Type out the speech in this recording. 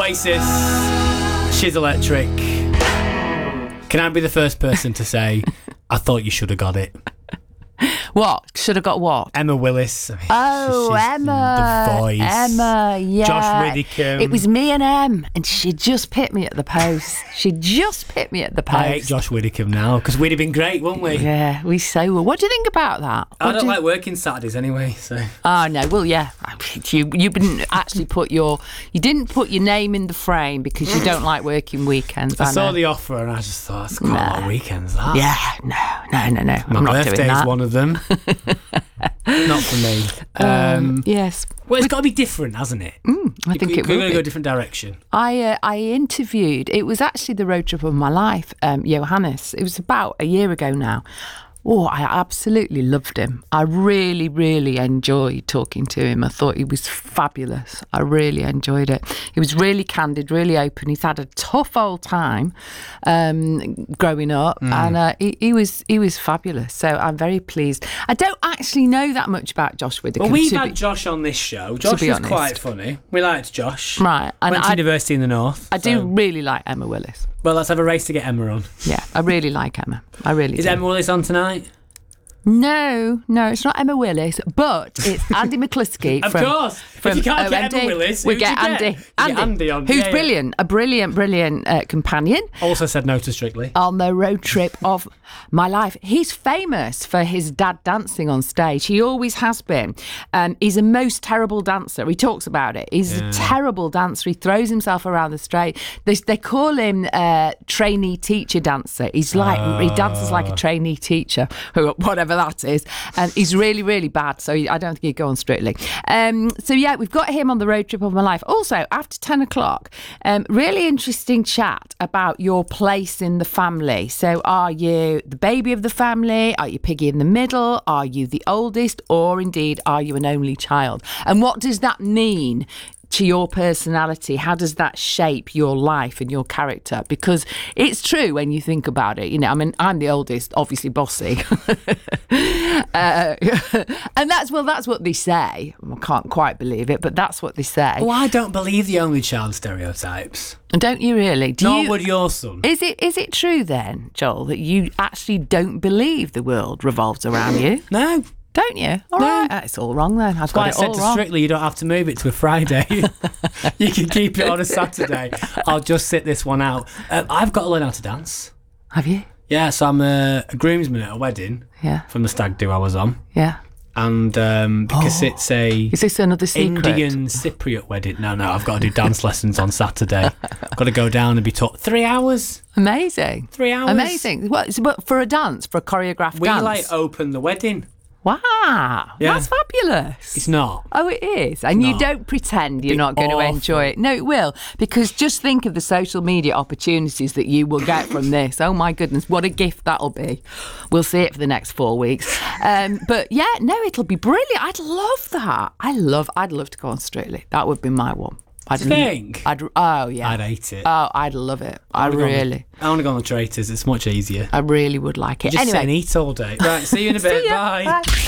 Oasis, She's Electric. Can I be the first person to say, I thought you should have got it? What? Should have got what? Emma Willis. Oh, she's Emma. The Voice. Emma, yeah. Josh Widdicombe. It was me and Em, and she just picked me at the post. She just picked me at the post. I hate Josh Widdicombe now, because we'd have been great, wouldn't we? Yeah, we so will. What do you think about that? I don't like working Saturdays anyway, so... Oh, no, well, yeah. You didn't actually put your name in the frame because you don't like working weekends. I saw the offer and I just thought, that's quite a lot of weekends, that. Yeah, no. I'm not doing birthday's that. one of them. Not for me. Yes. Well, it's got to be different, hasn't it? I think it will We're going to be. go a different direction. I interviewed, it was actually the road trip of my life, Johannes. It was about a year ago now. Oh, I absolutely loved him. I really, really enjoyed talking to him. I thought he was fabulous. I really enjoyed it. He was really candid, really open. He's had a tough old time growing up, and he was fabulous. So I'm very pleased. I don't actually know that much about Josh Widdicombe. Well, we've had Josh on this show. Josh is quite funny. We liked Josh. Right. And went to university in the north. I do really like Emma Willis. Well, let's have a race to get Emma on. Yeah, I really like Emma. I really do. Is Emma Willis on tonight? No, it's not Emma Willis, but it's Andy McCluskey. Of course. If you can't get Emma Willis, we get Andy. Andy on. Who's brilliant, a brilliant companion. Also said no to Strictly. On the road trip of my life. He's famous for his dad dancing on stage. He always has been. He's a most terrible dancer. He talks about it. He's a terrible dancer. He throws himself around the stage. They call him trainee teacher dancer. He's like he dances like a trainee teacher, whatever that is, and he's really, really bad. So I don't think he'd go on Strictly. So yeah, we've got him on the road trip of my life. Also, after 10 o'clock, really interesting chat about your place in the family. So are you the baby of the family? Are you piggy in the middle? Are you the oldest? Or indeed, are you an only child? And what does that mean to your personality? How does that shape your life and your character? Because it's true when you think about it. You know, I mean, I'm the oldest, obviously bossy. And that's what they say. I can't quite believe it, but that's what they say. Well, I don't believe the only child stereotypes. Don't you really? Nor would your son. Is it true then, Joel, that you actually don't believe the world revolves around you? No. Don't you? All right. It's all wrong then. I've got it all wrong. I said to Strictly, you don't have to move it to a Friday. You can keep it on a Saturday. I'll just sit this one out. I've got to learn how to dance. Have you? Yeah, so I'm a groomsman at a wedding. Yeah. From the stag do I was on. Yeah. And because it's a... Is this another secret? Indian Cypriot wedding. No, I've got to do dance lessons on Saturday. I've got to go down and be taught 3 hours. Amazing. 3 hours. Amazing. What, for a dance, for a choreographed dance? We open the wedding. Wow, yeah. That's fabulous. It's not. Oh, it is. And you don't pretend you're not going to enjoy it. No, it will. Because just think of the social media opportunities that you will get from this. Oh, my goodness, what a gift that'll be. We'll see it for the next 4 weeks. But yeah, no, it'll be brilliant. I'd love that. I'd love to go on Strictly. That would be my one. I'd think? Oh, yeah. I'd hate it. Oh, I'd love it. I want to go on the Traitors. It's much easier. I really would like it. Just sit and eat all day. Right, see you in a bit. Bye.